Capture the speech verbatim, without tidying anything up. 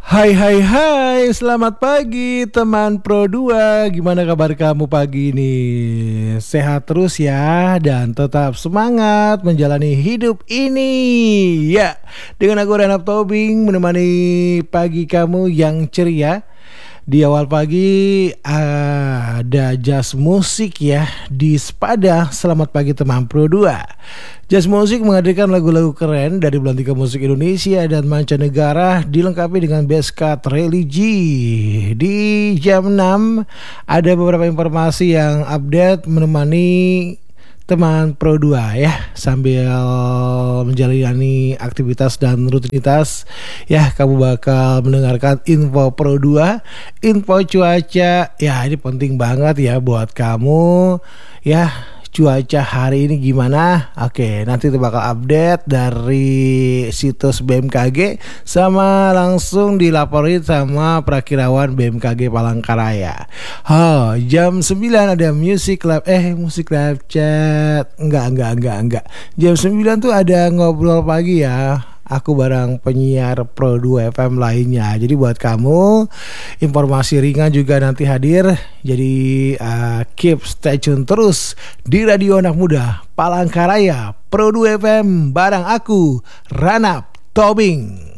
Hai hai hai, selamat pagi teman Pro dua. Gimana kabar kamu pagi ini? Sehat terus ya dan tetap semangat menjalani hidup ini. Ya, dengan aku Renap Tobing menemani pagi kamu yang ceria. Di awal pagi ada jazz musik ya di Spada. Selamat pagi teman Pro dua. Jazz musik menghadirkan lagu-lagu keren dari belantika musik Indonesia dan mancanegara dilengkapi dengan best cut religi. Di jam enam ada beberapa informasi yang update menemani teman Pro dua ya sambil menjalani aktivitas dan rutinitas ya. Kamu bakal mendengarkan info Pro dua, info cuaca ya, ini penting banget ya buat kamu ya. Cuaca hari ini gimana? Oke, nanti kita bakal update dari situs B M K G sama langsung dilaporin sama Prakirawan B M K G Palangkaraya. Oh, jam sembilan ada Music Lab eh Music Lab Chat. Enggak, enggak, enggak, enggak. Jam sembilan tuh ada ngobrol pagi ya. Aku bareng penyiar Pro dua F M lainnya. Jadi buat kamu informasi ringan juga nanti hadir. Jadi uh, keep stay tune terus di Radio Anak Muda Palangkaraya Pro dua F M bareng aku Ranap Tobing.